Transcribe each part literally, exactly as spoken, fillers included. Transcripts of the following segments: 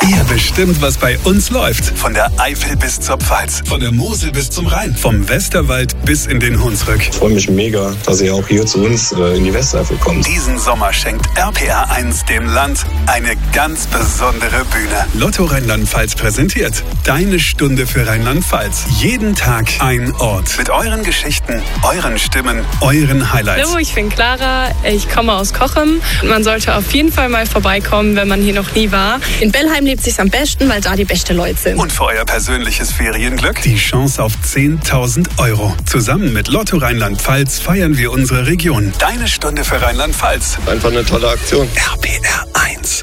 Ihr bestimmt, was bei uns läuft. Von der Eifel bis zur Pfalz, von der Mosel bis zum Rhein, vom Westerwald bis in den Hunsrück. Ich freue mich mega, dass ihr auch hier zu uns äh, in die Westeifel kommt. Diesen Sommer schenkt R P R eins dem Land eine ganz besondere Bühne. Lotto Rheinland-Pfalz präsentiert Deine Stunde für Rheinland-Pfalz. Jeden Tag ein Ort. Mit euren Geschichten, euren Stimmen, euren Highlights. Hallo, ich bin Clara, ich komme aus Cochem. Man sollte auf jeden Fall mal vorbeikommen, wenn man hier noch nie war. In Bellheim lebt sich's am besten, weil da die beste Leute sind. Und für euer persönliches Ferienglück die Chance auf zehntausend Euro. Zusammen mit Lotto Rheinland-Pfalz feiern wir unsere Region. Deine Stunde für Rheinland-Pfalz. Einfach eine tolle Aktion. R P R eins.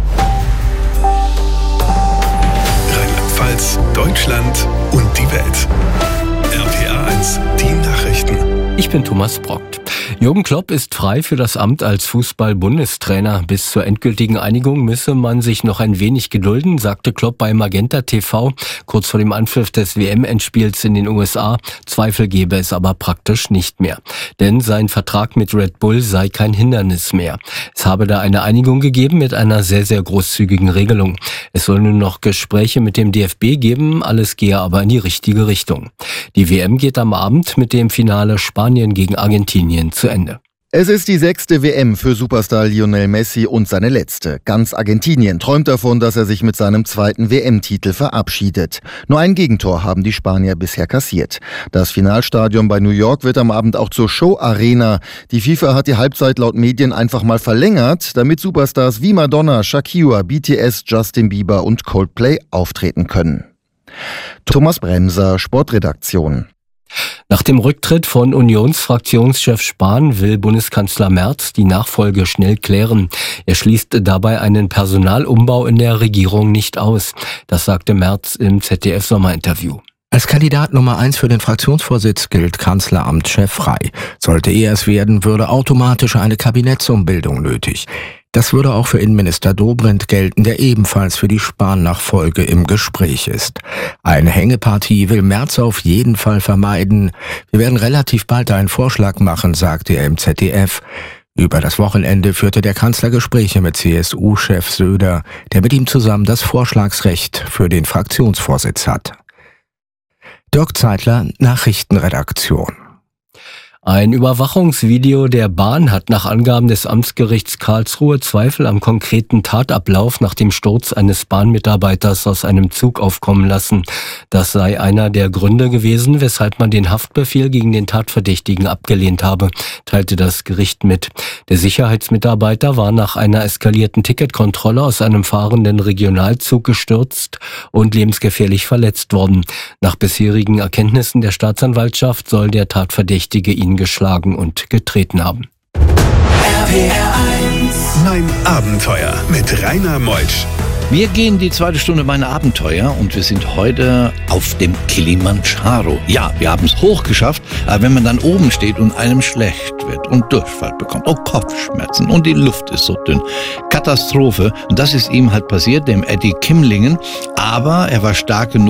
Rheinland-Pfalz, Deutschland und die Welt. R P R eins, die Nachrichten. Ich bin Thomas Brockt. Jürgen Klopp ist frei für das Amt als Fußball-Bundestrainer. Bis zur endgültigen Einigung müsse man sich noch ein wenig gedulden, sagte Klopp bei Magenta T V kurz vor dem Anpfiff des W M-Endspiels in den U S A. Zweifel gebe es aber praktisch nicht mehr. Denn sein Vertrag mit Red Bull sei kein Hindernis mehr. Es habe da eine Einigung gegeben mit einer sehr, sehr großzügigen Regelung. Es soll nun noch Gespräche mit dem D F B geben, alles gehe aber in die richtige Richtung. Die W M geht am Abend mit dem Finale Spanien gegen Argentinien zu Ende. Es ist die sechste W M für Superstar Lionel Messi und seine letzte. Ganz Argentinien träumt davon, dass er sich mit seinem zweiten W M-Titel verabschiedet. Nur ein Gegentor haben die Spanier bisher kassiert. Das Finalstadion bei New York wird am Abend auch zur Show-Arena. Die FIFA hat die Halbzeit laut Medien einfach mal verlängert, damit Superstars wie Madonna, Shakira, B T S, Justin Bieber und Coldplay auftreten können. Thomas Bremser, Sportredaktion. Nach dem Rücktritt von Unionsfraktionschef Spahn will Bundeskanzler Merz die Nachfolge schnell klären. Er schließt dabei einen Personalumbau in der Regierung nicht aus. Das sagte Merz im Z D F-Sommerinterview. Als Kandidat Nummer eins für den Fraktionsvorsitz gilt Kanzleramtschef Frei. Sollte er es werden, würde automatisch eine Kabinettsumbildung nötig. Das würde auch für Innenminister Dobrindt gelten, der ebenfalls für die Spahn-Nachfolge im Gespräch ist. Eine Hängepartie will Merz auf jeden Fall vermeiden. Wir werden relativ bald einen Vorschlag machen, sagte er im Z D F. Über das Wochenende führte der Kanzler Gespräche mit C S U-Chef Söder, der mit ihm zusammen das Vorschlagsrecht für den Fraktionsvorsitz hat. Dirk Zeitler, Nachrichtenredaktion. Ein Überwachungsvideo der Bahn hat nach Angaben des Amtsgerichts Karlsruhe Zweifel am konkreten Tatablauf nach dem Sturz eines Bahnmitarbeiters aus einem Zug aufkommen lassen. Das sei einer der Gründe gewesen, weshalb man den Haftbefehl gegen den Tatverdächtigen abgelehnt habe, teilte das Gericht mit. Der Sicherheitsmitarbeiter war nach einer eskalierten Ticketkontrolle aus einem fahrenden Regionalzug gestürzt und lebensgefährlich verletzt worden. Nach bisherigen Erkenntnissen der Staatsanwaltschaft soll der Tatverdächtige ihn geschlagen und getreten haben. R P R eins. Mein Abenteuer mit Rainer Meutsch. Wir gehen die zweite Stunde meiner Abenteuer und wir sind heute auf dem Kilimanjaro. Ja, wir haben es hochgeschafft, aber wenn man dann oben steht und einem schlecht wird und Durchfall bekommt, oh Kopfschmerzen und die Luft ist so dünn, Katastrophe. Und das ist ihm halt passiert, dem Eddie Kimlingen, aber er war stark genug,